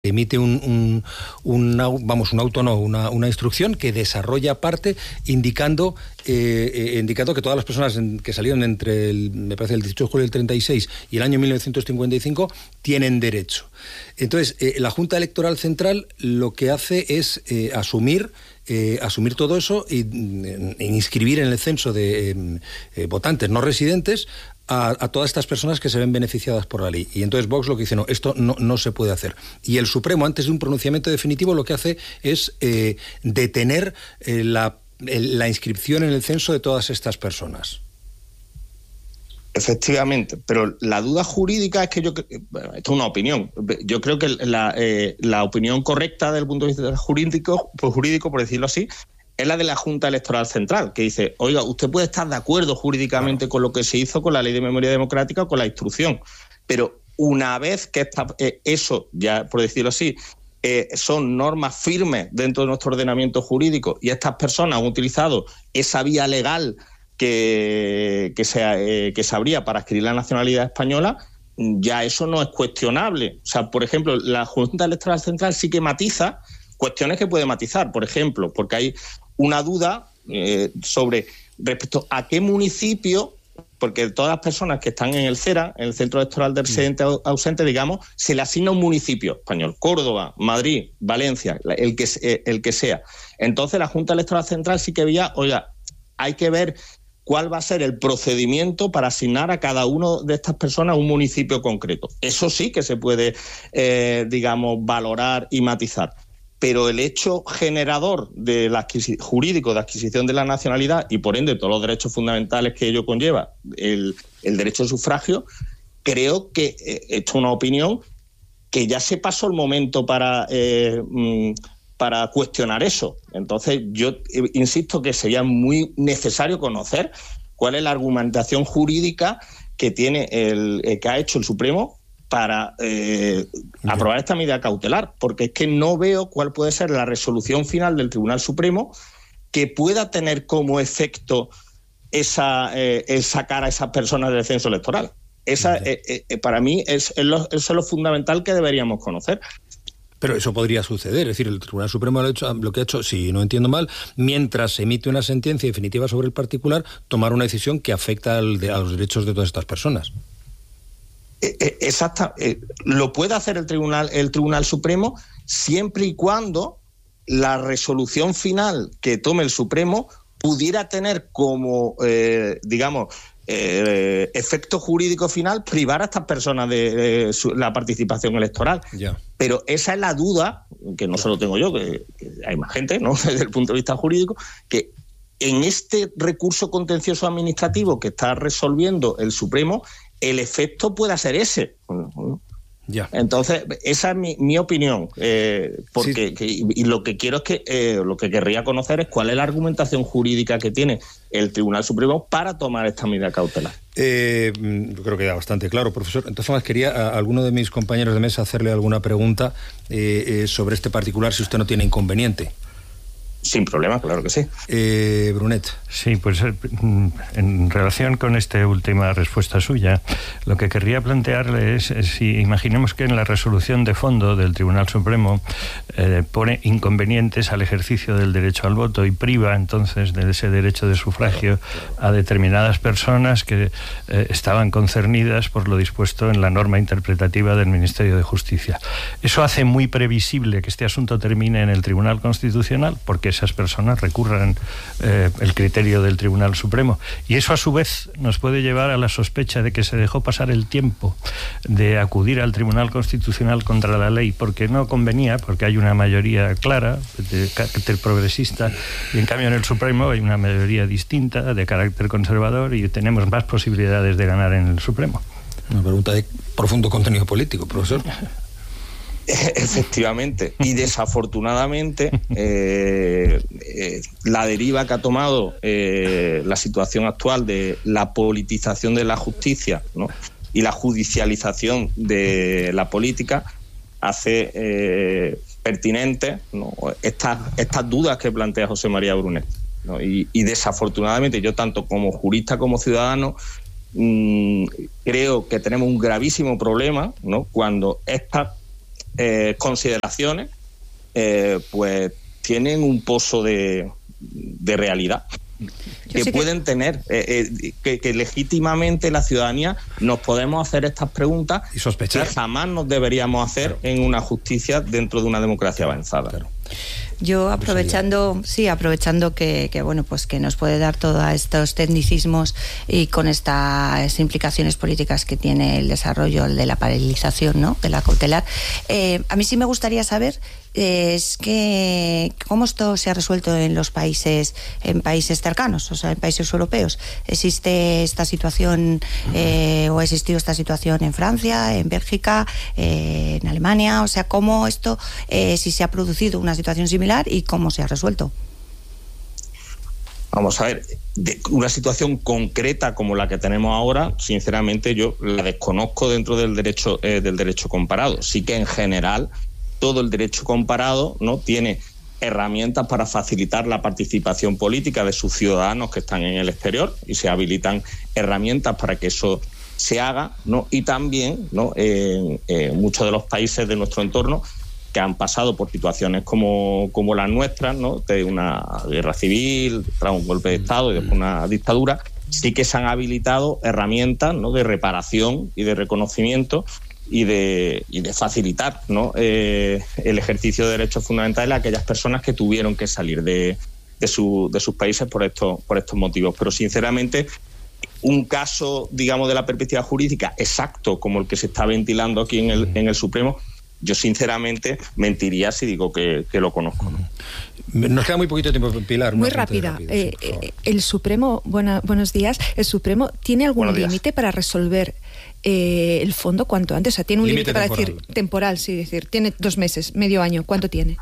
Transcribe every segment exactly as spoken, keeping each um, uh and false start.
emite un, un, una, vamos, un auto, no, una, una instrucción que desarrolla parte indicando, eh, eh, indicando que todas las personas en, que salieron entre, el, me parece, el dieciocho de julio del treinta y seis y el año mil novecientos cincuenta y cinco tienen derecho. Entonces, eh, la Junta Electoral Central lo que hace es eh, asumir Eh, asumir todo eso y eh, inscribir en el censo de eh, eh, votantes no residentes a, a todas estas personas que se ven beneficiadas por la ley. Y entonces Vox lo que dice, no, esto no, no se puede hacer. Y el Supremo, antes de un pronunciamiento definitivo, lo que hace es eh, detener eh, la, el, la inscripción en el censo de todas estas personas. Efectivamente, pero la duda jurídica es que yo, bueno, esto es una opinión, yo creo que la, eh, la opinión correcta desde el punto de vista jurídico, pues jurídico, por decirlo así, es la de la Junta Electoral Central, que dice, oiga, usted puede estar de acuerdo jurídicamente con lo que se hizo con la Ley de Memoria Democrática o con la instrucción, pero una vez que esta, eh, eso, ya por decirlo así, eh, son normas firmes dentro de nuestro ordenamiento jurídico y estas personas han utilizado esa vía legal que, que, se, eh, que se abría para adquirir la nacionalidad española, ya eso no es cuestionable. O sea, por ejemplo, la Junta Electoral Central sí que matiza cuestiones que puede matizar, por ejemplo, porque hay una duda eh, sobre respecto a qué municipio, porque todas las personas que están en el CERA, en el Centro Electoral de Residente Ausente, digamos, se le asigna un municipio español, Córdoba, Madrid, Valencia, el que, el que sea. Entonces la Junta Electoral Central sí que veía, oiga, hay que ver cuál va a ser el procedimiento para asignar a cada uno de estas personas un municipio concreto. Eso sí que se puede, eh, digamos, valorar y matizar. Pero el hecho generador de la jurídico de adquisición de la nacionalidad y, por ende, todos los derechos fundamentales que ello conlleva, el, el derecho al sufragio, creo que eh, esto es una opinión que ya se pasó el momento para... Eh, mm, para cuestionar eso. Entonces, yo insisto que sería muy necesario conocer cuál es la argumentación jurídica que tiene el, el que ha hecho el Supremo para eh, aprobar esta medida cautelar, porque es que no veo cuál puede ser la resolución final del Tribunal Supremo que pueda tener como efecto esa eh, el sacar a esas personas del censo electoral. Esa, eh, eh, para mí, es, es lo, eso es lo fundamental que deberíamos conocer. Pero eso podría suceder, es decir, el Tribunal Supremo lo, hecho, lo que ha hecho, si no entiendo mal, mientras se emite una sentencia definitiva sobre el particular, tomar una decisión que afecta al de, a los derechos de todas estas personas. Exacto, lo puede hacer el Tribunal, el Tribunal Supremo siempre y cuando la resolución final que tome el Supremo pudiera tener como, eh, digamos, Eh, efecto jurídico final privar a estas personas de, de su, la participación electoral. Yeah. Pero esa es la duda, que no solo tengo yo, que, que hay más gente, ¿no?, desde el punto de vista jurídico, que en este recurso contencioso administrativo que está resolviendo el Supremo, el efecto pueda ser ese. Ya. Entonces, esa es mi, mi opinión, eh, porque sí. que, y lo que quiero es que, eh, lo que querría conocer es cuál es la argumentación jurídica que tiene el Tribunal Supremo para tomar esta medida cautelar. Eh, yo creo que ya bastante claro, profesor. Entonces, quería a alguno de mis compañeros de mesa hacerle alguna pregunta eh, eh, sobre este particular, si usted no tiene inconveniente. Sin problema, claro que sí. Eh, Brunet. Sí, pues en relación con esta última respuesta suya, lo que querría plantearle es, es si imaginemos que en la resolución de fondo del Tribunal Supremo eh, pone inconvenientes al ejercicio del derecho al voto y priva entonces de ese derecho de sufragio a determinadas personas que eh, estaban concernidas por lo dispuesto en la norma interpretativa del Ministerio de Justicia. Eso hace muy previsible que este asunto termine en el Tribunal Constitucional, porque esas personas recurran eh, el criterio del Tribunal Supremo, y eso a su vez nos puede llevar a la sospecha de que se dejó pasar el tiempo de acudir al Tribunal Constitucional contra la ley porque no convenía, porque hay una mayoría clara de carácter progresista, y en cambio en el Supremo hay una mayoría distinta de carácter conservador y tenemos más posibilidades de ganar en el Supremo. Una pregunta de profundo contenido político, profesor. Efectivamente, y desafortunadamente eh, eh, la deriva que ha tomado eh, la situación actual de la politización de la justicia, ¿no?, y la judicialización de la política hace eh, pertinente, ¿no?, estas, estas dudas que plantea José María Brunet, ¿no? y, y desafortunadamente yo, tanto como jurista como ciudadano, mmm, creo que tenemos un gravísimo problema, ¿no?, cuando estas eh, consideraciones eh, pues tienen un pozo de, de realidad que, que pueden tener, eh, eh, que, que legítimamente la ciudadanía nos podemos hacer estas preguntas y sospechar que jamás nos deberíamos hacer, claro, en una justicia dentro de una democracia avanzada. Claro. Yo aprovechando, sí, aprovechando que, que bueno, pues que nos puede dar todos estos tecnicismos y con estas implicaciones políticas que tiene el desarrollo de la paralización, ¿no?, de la cautelar, eh, a mí sí me gustaría saber eh, es que cómo esto se ha resuelto en los países, en países cercanos, o sea, en países europeos. ¿Existe esta situación eh, o ha existido esta situación en Francia, en Bélgica, eh, en Alemania? O sea, ¿cómo esto, eh, si se ha producido una situación similar y cómo se ha resuelto? Vamos a ver, de una situación concreta como la que tenemos ahora, sinceramente yo la desconozco dentro del derecho eh, del derecho comparado. Sí que en general todo el derecho comparado, ¿no?, tiene herramientas para facilitar la participación política de sus ciudadanos que están en el exterior, y se habilitan herramientas para que eso se haga, ¿no? Y también, ¿no?, en, en muchos de los países de nuestro entorno que han pasado por situaciones como, como las nuestras, ¿no?, de una guerra civil, tras un golpe de Estado y después una dictadura, sí que se han habilitado herramientas, ¿no?, de reparación y de reconocimiento y de, y de facilitar, ¿no?, eh, el ejercicio de derechos fundamentales a aquellas personas que tuvieron que salir de, de, su, de sus países por estos, por estos motivos. Pero sinceramente, un caso, digamos, de la perspectiva jurídica exacto como el que se está ventilando aquí en el, en el Supremo, yo sinceramente mentiría si digo que, que lo conozco, ¿no? Nos queda muy poquito tiempo, Pilar. Muy rápida. Rápido, eh, sí, eh, el Supremo, buena, buenos días. ¿El Supremo tiene algún límite para resolver eh, el fondo cuanto antes? O sea, ¿tiene un límite para temporal. decir temporal? Sí, decir, tiene dos meses, medio año. ¿Cuánto tiene?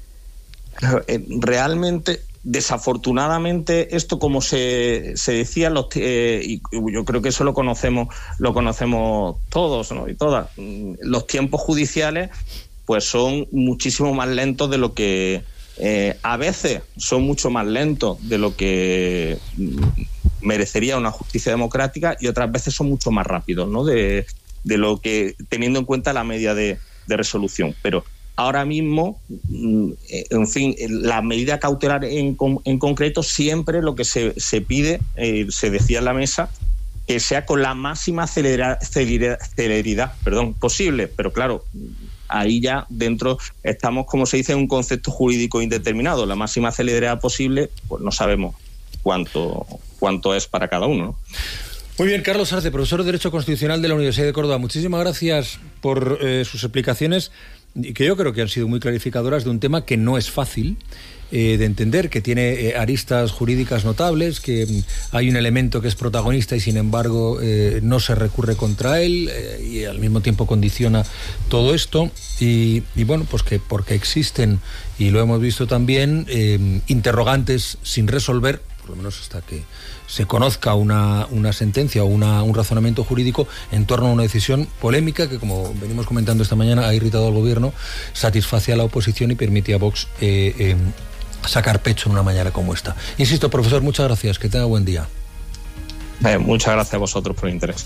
Realmente, desafortunadamente, esto, como se, se decía, los, eh, y yo creo que eso lo conocemos, lo conocemos todos, ¿no?, y todas. Los tiempos judiciales, pues, son muchísimo más lentos de lo que eh, a veces son mucho más lentos de lo que merecería una justicia democrática, y otras veces son mucho más rápidos, ¿no?, de, de lo que, teniendo en cuenta la media de, de resolución. Pero ahora mismo, en fin, la medida cautelar en, en concreto, siempre lo que se, se pide, eh, se decía en la mesa, que sea con la máxima celeridad, celeridad perdón, posible. Pero claro, ahí ya dentro estamos, como se dice, en un concepto jurídico indeterminado. La máxima celeridad posible, pues no sabemos cuánto, cuánto es para cada uno, ¿no? Muy bien, Carlos Arce, profesor de Derecho Constitucional de la Universidad de Córdoba. Muchísimas gracias por eh, sus explicaciones, que yo creo que han sido muy clarificadoras de un tema que no es fácil eh, de entender, que tiene eh, aristas jurídicas notables, que mm, hay un elemento que es protagonista y sin embargo eh, no se recurre contra él eh, y al mismo tiempo condiciona todo esto y, y bueno, pues que porque existen, y lo hemos visto también, eh, interrogantes sin resolver, por lo menos hasta que se conozca una, una sentencia o una, un razonamiento jurídico en torno a una decisión polémica que, como venimos comentando esta mañana, ha irritado al gobierno, satisface a la oposición y permite a Vox eh, eh, sacar pecho en una mañana como esta. Insisto, profesor, muchas gracias, que tenga buen día. Eh, muchas gracias a vosotros por el interés.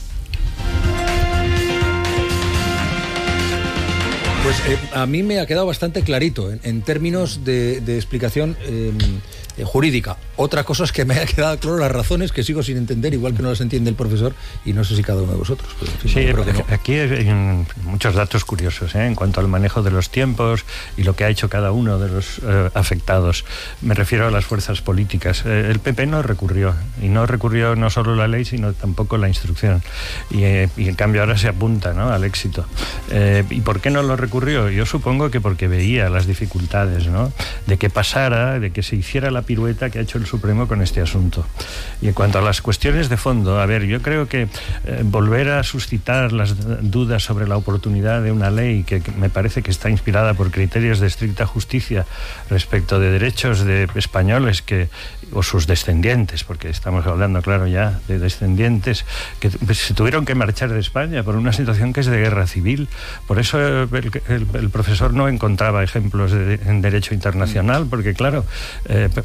Pues eh, a mí me ha quedado bastante clarito en, en términos de, de explicación eh, eh, jurídica. Otra cosa es que me haya quedado claro las razones que sigo sin entender, igual que no las entiende el profesor, y no sé si cada uno de vosotros. Pero, en fin, sí, no, no. Aquí hay muchos datos curiosos ¿eh? en cuanto al manejo de los tiempos y lo que ha hecho cada uno de los eh, afectados. Me refiero a las fuerzas políticas. Eh, el P P no recurrió, y no recurrió no solo la ley, sino tampoco la instrucción. Y, eh, y en cambio ahora se apunta, ¿no?, al éxito. Eh, ¿Y por qué no lo recurrió? Yo supongo que porque veía las dificultades, ¿no?, de que pasara, de que se hiciera la pirueta que ha hecho el Supremo con este asunto. Y en cuanto a las cuestiones de fondo, a ver, yo creo que eh, volver a suscitar las dudas sobre la oportunidad de una ley que, que me parece que está inspirada por criterios de estricta justicia respecto de derechos de españoles que, o sus descendientes, porque estamos hablando, claro, ya de descendientes que se tuvieron que marchar de España por una situación que es de guerra civil. Por eso el, el, el profesor no encontraba ejemplos de, en derecho internacional, porque claro, eh,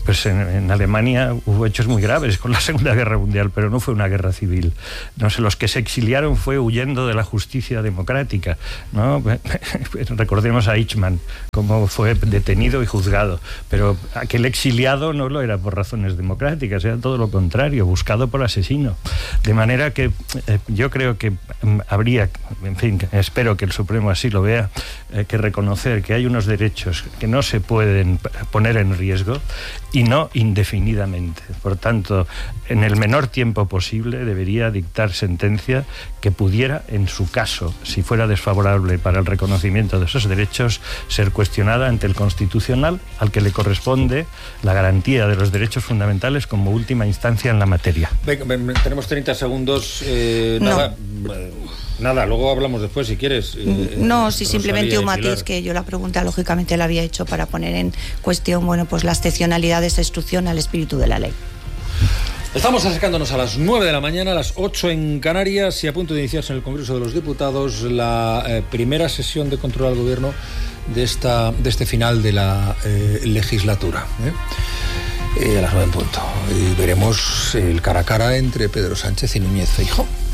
pues en, en Alemania hubo hechos muy graves con la Segunda Guerra Mundial, pero no fue una guerra civil. No sé, los que se exiliaron fue huyendo de la justicia democrática, ¿no? Recordemos a Eichmann, cómo fue detenido y juzgado, pero aquel exiliado no lo era por razones democráticas, era todo lo contrario, buscado por asesino. De manera que eh, yo creo que um, habría, en fin, espero que el Supremo así lo vea, eh, que reconocer que hay unos derechos que no se pueden poner en riesgo y no indefinidamente. Por tanto, en el menor tiempo posible debería dictar sentencia que pudiera, en su caso, si fuera desfavorable para el reconocimiento de esos derechos, ser cuestionada ante el Constitucional, al que le corresponde la garantía de los derechos fundamentales como última instancia en la materia. Venga, tenemos treinta segundos. Eh, nada, no. nada, luego hablamos después si quieres. Eh, no, sí, simplemente un matiz, que yo la pregunta lógicamente la había hecho para poner en cuestión, bueno, pues la excepcionalidad de esa instrucción al espíritu de la ley. Estamos acercándonos a las nueve de la mañana, a las ocho en Canarias, y a punto de iniciarse en el Congreso de los Diputados la eh, primera sesión de control al Gobierno de esta de este final de la eh, legislatura. ¿eh? Eh, a las nueve en punto. Y veremos el cara a cara entre Pedro Sánchez y Núñez Feijóo.